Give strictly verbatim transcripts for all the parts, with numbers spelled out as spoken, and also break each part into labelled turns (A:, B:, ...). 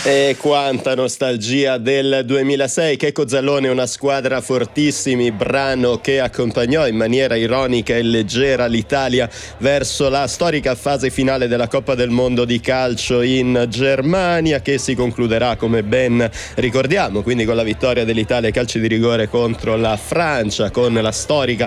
A: E quanta nostalgia del duemilasei. Checco Zalone, Una squadra fortissimi, brano che accompagnò in maniera ironica e leggera l'Italia verso la storica fase finale della Coppa del Mondo di calcio in Germania, che si concluderà, come ben ricordiamo, quindi con la vittoria dell'Italia ai calci di rigore contro la Francia, con la storica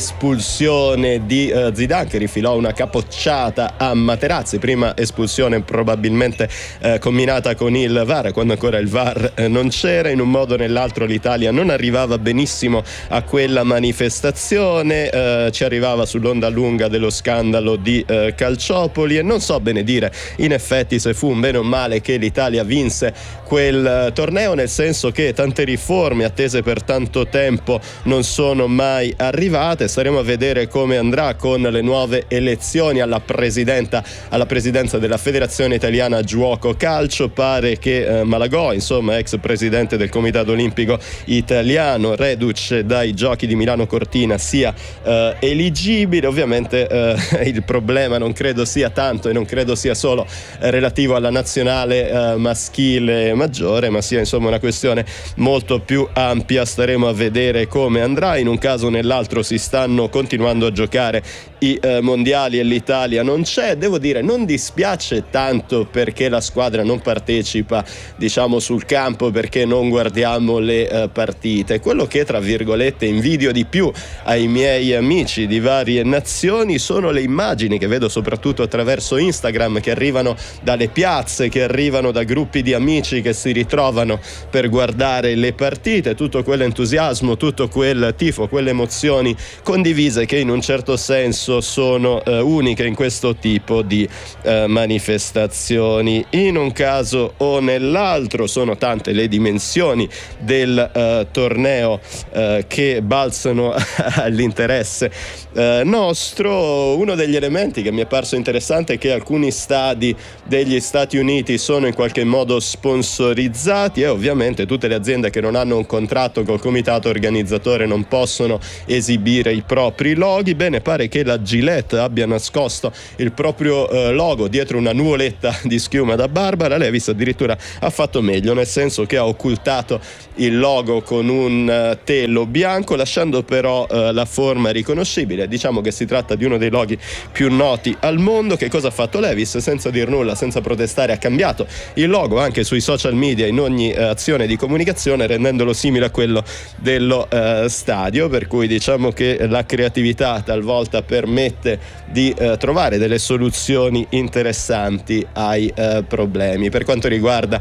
A: espulsione di uh, Zidane, che rifilò una capocciata a Materazzi, prima espulsione probabilmente uh, combinata con il il V A R, quando ancora il V A R eh, non c'era. In un modo o nell'altro l'Italia non arrivava benissimo a quella manifestazione, eh, ci arrivava sull'onda lunga dello scandalo di eh, Calciopoli, e non so bene dire in effetti se fu un bene o male che l'Italia vinse quel eh, torneo, nel senso che tante riforme attese per tanto tempo non sono mai arrivate. Staremo a vedere come andrà con le nuove elezioni alla presidenta alla presidenza della Federazione Italiana Giuoco Calcio. Pare che eh, Malagò, insomma ex presidente del Comitato Olimpico Italiano, reduce dai Giochi di Milano Cortina, sia eh, eligibile. Ovviamente eh, il problema non credo sia tanto e non credo sia solo eh, relativo alla nazionale eh, maschile maggiore, ma sia insomma una questione molto più ampia. Staremo a vedere come andrà. In un caso o nell'altro si stanno continuando a giocare i eh, mondiali e l'Italia non c'è. Devo dire, non dispiace tanto perché la squadra non partecipa diciamo sul campo, perché non guardiamo le uh, partite. Quello che tra virgolette invidio di più ai miei amici di varie nazioni sono le immagini che vedo soprattutto attraverso Instagram, che arrivano dalle piazze, che arrivano da gruppi di amici che si ritrovano per guardare le partite, tutto quell'entusiasmo, tutto quel tifo, quelle emozioni condivise che in un certo senso sono uh, uniche in questo tipo di uh, manifestazioni. In un caso o nell'altro sono tante le dimensioni del uh, torneo uh, che balzano all'interesse uh, nostro. Uno degli elementi che mi è parso interessante è che alcuni stadi degli Stati Uniti sono in qualche modo sponsorizzati, e ovviamente tutte le aziende che non hanno un contratto col comitato organizzatore non possono esibire i propri loghi. Bene, pare che la Gillette abbia nascosto il proprio uh, logo dietro una nuvoletta di schiuma da Barbara Levis. Addirittura ha fatto meglio, nel senso che ha occultato il logo con un uh, telo bianco, lasciando però uh, la forma riconoscibile. Diciamo che si tratta di uno dei loghi più noti al mondo. Che cosa ha fatto Levis? Senza dir nulla, senza protestare, ha cambiato il logo anche sui social media, in ogni uh, azione di comunicazione, rendendolo simile a quello dello uh, stadio, per cui diciamo che la creatività talvolta permette di uh, trovare delle soluzioni interessanti ai uh, problemi. Per quanto riguarda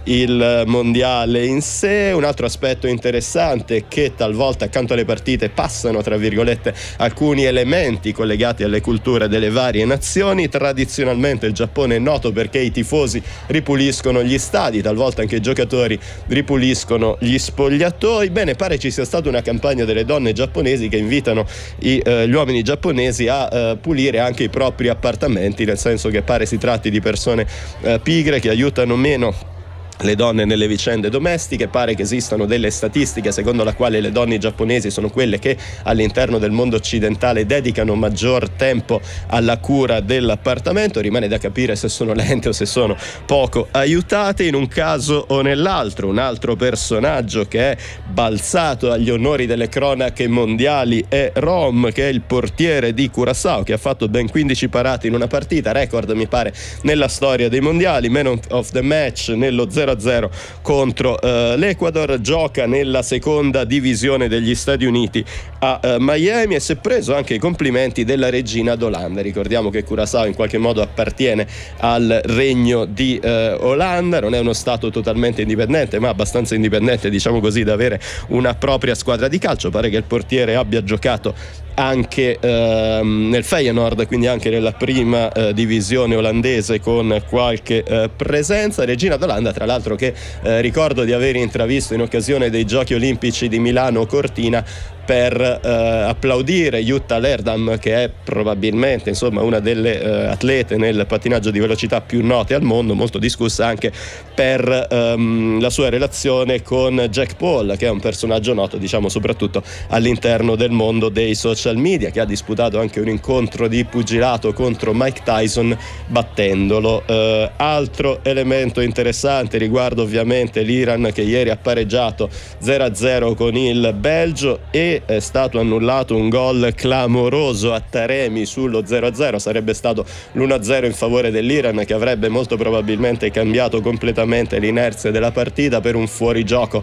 A: il mondiale in sé, un altro aspetto interessante è che talvolta accanto alle partite passano tra virgolette alcuni elementi collegati alle culture delle varie nazioni. Tradizionalmente il Giappone è noto perché i tifosi ripuliscono gli stadi, talvolta anche i giocatori ripuliscono gli spogliatoi. Bene, pare ci sia stata una campagna delle donne giapponesi che invitano i, eh, gli uomini giapponesi a eh, pulire anche i propri appartamenti, nel senso che pare si tratti di persone eh, pigre che aiutano meno le donne nelle vicende domestiche. Pare che esistano delle statistiche secondo la quale le donne giapponesi sono quelle che all'interno del mondo occidentale dedicano maggior tempo alla cura dell'appartamento. Rimane da capire se sono lente o se sono poco aiutate. In un caso o nell'altro, un altro personaggio che è balzato agli onori delle cronache mondiali è Rom, che è il portiere di Curaçao, che ha fatto ben quindici parate in una partita, record mi pare nella storia dei mondiali, man of the match nello zero a zero contro uh, l'Ecuador. Gioca nella seconda divisione degli Stati Uniti a uh, Miami, e si è preso anche i complimenti della regina d'Olanda. Ricordiamo che Curaçao in qualche modo appartiene al regno di uh, Olanda, non è uno stato totalmente indipendente, ma abbastanza indipendente, diciamo così, da avere una propria squadra di calcio. Pare che il portiere abbia giocato anche ehm, nel Feyenoord, quindi anche nella prima eh, divisione olandese, con qualche eh, presenza. Regina d'Olanda, tra l'altro, che eh, ricordo di aver intravisto in occasione dei Giochi Olimpici di Milano Cortina per eh, applaudire Jutta Leerdam, che è probabilmente insomma una delle eh, atlete nel pattinaggio di velocità più note al mondo, molto discussa anche per ehm, la sua relazione con Jack Paul, che è un personaggio noto diciamo soprattutto all'interno del mondo dei social media, che ha disputato anche un incontro di pugilato contro Mike Tyson battendolo. Eh, altro elemento interessante riguarda ovviamente l'Iran, che ieri ha pareggiato zero a zero con il Belgio e è stato annullato un gol clamoroso a Taremi sullo zero a zero. Sarebbe stato l'uno a zero in favore dell'Iran, che avrebbe molto probabilmente cambiato completamente l'inerzia della partita per un fuorigioco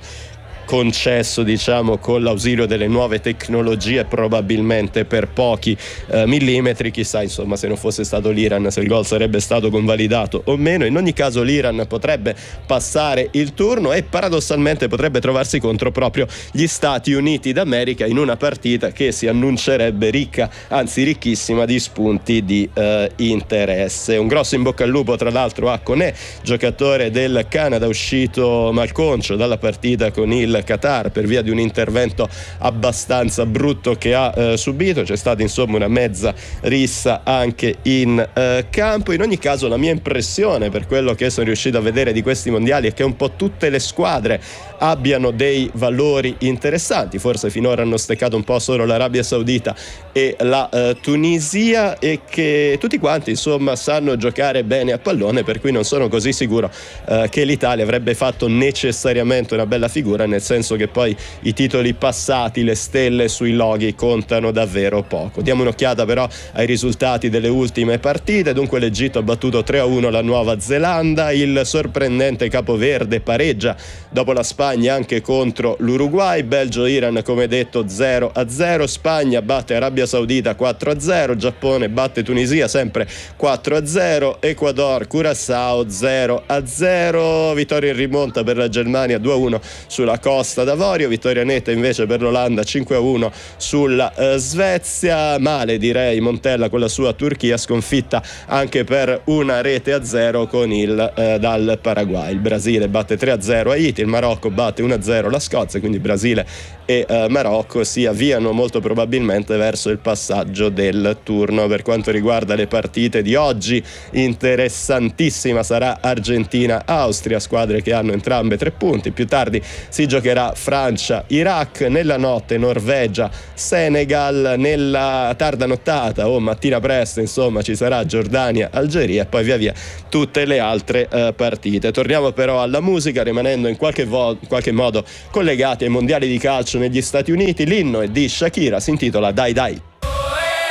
A: concesso diciamo con l'ausilio delle nuove tecnologie, probabilmente per pochi eh, millimetri. Chissà insomma se non fosse stato l'Iran, se il gol sarebbe stato convalidato o meno. In ogni caso l'Iran potrebbe passare il turno e paradossalmente potrebbe trovarsi contro proprio gli Stati Uniti d'America in una partita che si annuncerebbe ricca, anzi ricchissima di spunti di eh, interesse. Un grosso in bocca al lupo tra l'altro a Koné, giocatore del Canada uscito malconcio dalla partita con il Qatar per via di un intervento abbastanza brutto che ha eh, subito. C'è stata insomma una mezza rissa anche in eh, campo. In ogni caso la mia impressione, per quello che sono riuscito a vedere di questi mondiali, è che un po' tutte le squadre abbiano dei valori interessanti. Forse finora hanno steccato un po' solo l'Arabia Saudita e la eh, Tunisia, e che tutti quanti insomma sanno giocare bene a pallone, per cui non sono così sicuro eh, che l'Italia avrebbe fatto necessariamente una bella figura, nel senso che poi i titoli passati, le stelle sui loghi contano davvero poco. Diamo un'occhiata però ai risultati delle ultime partite. Dunque l'Egitto ha battuto tre a uno la Nuova Zelanda, il sorprendente Capoverde pareggia dopo la Spagna anche contro l'Uruguay, Belgio-Iran come detto zero a zero, Spagna batte Arabia Saudita quattro a zero, Giappone batte Tunisia sempre quattro a zero, Ecuador Curaçao zero a zero, vittoria in rimonta per la Germania due a uno sulla Costa d'Avorio, vittoria netta invece per l'Olanda cinque a uno sulla eh, Svezia. Male direi Montella con la sua Turchia, sconfitta anche per una rete a zero con il eh, dal Paraguay. Il Brasile batte tre a zero Haiti, il Marocco batte uno a zero la Scozia, quindi Brasile e eh, Marocco si avviano molto probabilmente verso il passaggio del turno. Per quanto riguarda le partite di oggi, interessantissima sarà Argentina-Austria, squadre che hanno entrambe tre punti. Più tardi si giocherà Francia-Iraq, nella notte Norvegia-Senegal, nella tarda nottata o mattina presto insomma ci sarà Giordania-Algeria e poi via via tutte le altre eh, partite. Torniamo però alla musica, rimanendo in qualche, vo- qualche modo collegati ai mondiali di calcio negli Stati Uniti. L'inno è di Shakira, si intitola Dai Dai.